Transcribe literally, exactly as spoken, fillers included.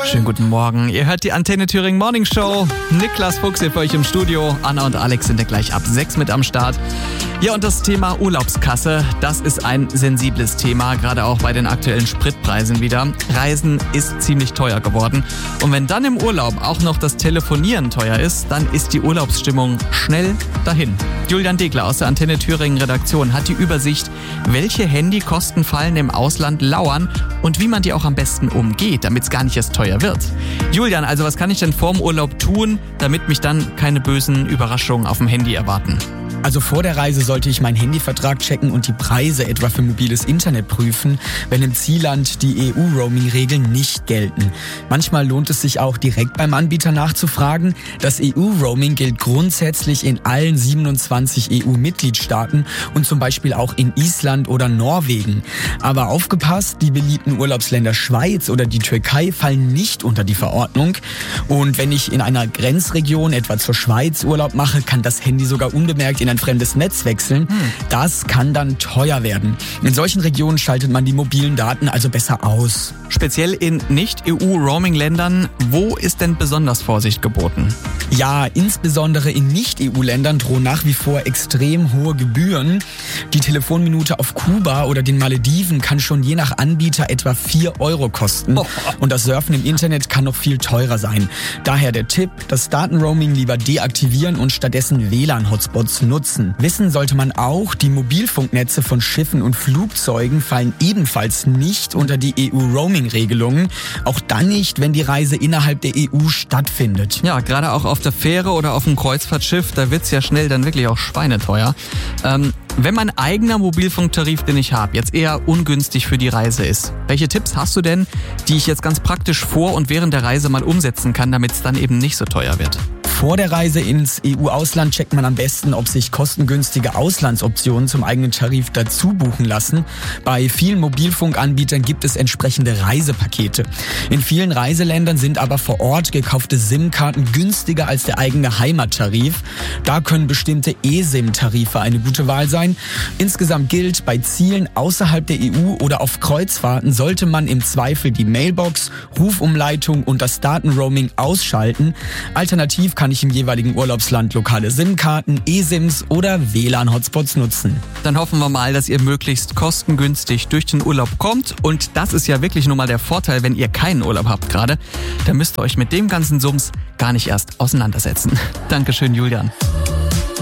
Schönen guten Morgen. Ihr hört die Antenne Thüringen Morning Show. Niklas Fuchs hier für euch im Studio. Anna und Alex sind ja gleich ab sechs mit am Start. Ja, und das Thema Urlaubskasse, das ist ein sensibles Thema, gerade auch bei den aktuellen Spritpreisen wieder. Reisen ist ziemlich teuer geworden. Und wenn dann im Urlaub auch noch das Telefonieren teuer ist, dann ist die Urlaubsstimmung schnell dahin. Julian Degler aus der Antenne Thüringen Redaktion hat die Übersicht, welche Handykostenfallen im Ausland lauern und wie man die auch am besten umgeht, damit es gar nicht erst teuer wird. Julian, also was kann ich denn vorm Urlaub tun, damit mich dann keine bösen Überraschungen auf dem Handy erwarten? Also vor der Reise sollte ich meinen Handyvertrag checken und die Preise etwa für mobiles Internet prüfen, wenn im Zielland die E U-Roaming-Regeln nicht gelten. Manchmal lohnt es sich auch direkt beim Anbieter nachzufragen. Das E U-Roaming gilt grundsätzlich in allen siebenundzwanzig E U-Mitgliedstaaten und zum Beispiel auch in Island oder Norwegen. Aber aufgepasst, die beliebten Urlaubsländer Schweiz oder die Türkei fallen nicht unter die Verordnung. Und wenn ich in einer Grenzregion, etwa zur Schweiz, Urlaub mache, kann das Handy sogar unbemerkt in ein fremdes Netz wechseln. Hm. Das kann dann teuer werden. In solchen Regionen schaltet man die mobilen Daten also besser aus. Speziell in Nicht-E U-Roaming-Ländern, wo ist denn besonders Vorsicht geboten? Ja, insbesondere in Nicht-E U-Ländern drohen nach wie vor extrem hohe Gebühren. Die Telefonminute auf Kuba oder den Malediven kann schon je nach Anbieter etwa vier Euro kosten. Oh. Und das Surfen im Internet kann noch viel teurer sein. Daher der Tipp, das Datenroaming lieber deaktivieren und stattdessen W L A N-Hotspots nutzen. Wissen sollte man auch, die Mobilfunknetze von Schiffen und Flugzeugen fallen ebenfalls nicht unter die E U-Roaming-Regelungen. Auch dann nicht, wenn die Reise innerhalb der E U stattfindet. Ja, gerade auch auf der Fähre oder auf dem Kreuzfahrtschiff, da wird's ja schnell dann wirklich auch schweineteuer. Ähm, wenn mein eigener Mobilfunktarif, den ich habe, jetzt eher ungünstig für die Reise ist, welche Tipps hast du denn, die ich jetzt ganz praktisch vor und während der Reise mal umsetzen kann, damit es dann eben nicht so teuer wird? Vor der Reise ins E U-Ausland checkt man am besten, ob sich kostengünstige Auslandsoptionen zum eigenen Tarif dazu buchen lassen. Bei vielen Mobilfunkanbietern gibt es entsprechende Reisepakete. In vielen Reiseländern sind aber vor Ort gekaufte SIM-Karten günstiger als der eigene Heimattarif. Da können bestimmte eSIM-Tarife eine gute Wahl sein. Insgesamt gilt, bei Zielen außerhalb der E U oder auf Kreuzfahrten sollte man im Zweifel die Mailbox, Rufumleitung und das Datenroaming ausschalten. Alternativ kann ich im jeweiligen Urlaubsland lokale SIM-Karten, eSIMs oder W L A N-Hotspots nutzen. Dann hoffen wir mal, dass ihr möglichst kostengünstig durch den Urlaub kommt. Und das ist ja wirklich nun mal der Vorteil, wenn ihr keinen Urlaub habt gerade. Da müsst ihr euch mit dem ganzen Sums gar nicht erst auseinandersetzen. Dankeschön, Julian.